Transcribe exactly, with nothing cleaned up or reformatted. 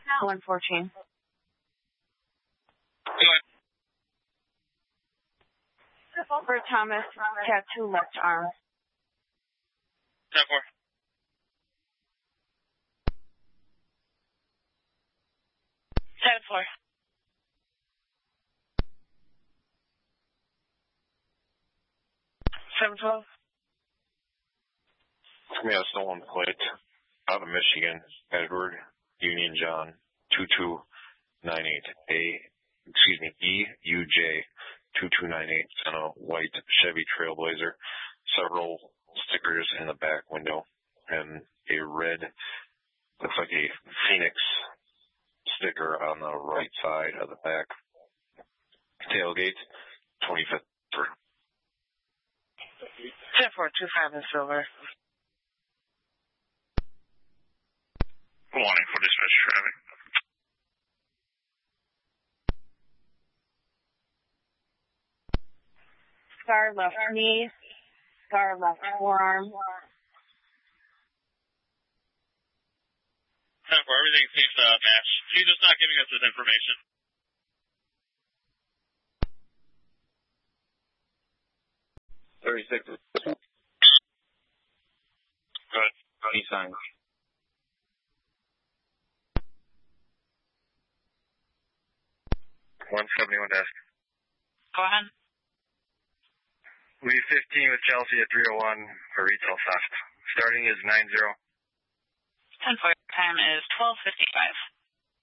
one fourteen. For Thomas, tattoo left arm. ten four. ten four. seven twelve. We have stolen plate out of Michigan, Edward Union John, two two nine eight A, excuse me, E U J two two nine eight, on a white Chevy Trailblazer, several stickers in the back window, and a red, looks like a Phoenix sticker on the right side of the back tailgate, twenty-fifth. ten four two five in silver. Warning for dispatch traffic. Scar left knee, scar left forearm. ten four, everything seems to uh, match. She's just not giving us this information. thirty-six. Good. He signed. one seventy-one desk. Go ahead. Lead fifteen with Chelsea at three oh one for retail theft. Starting is nine zero. ten four, time is twelve fifty-five.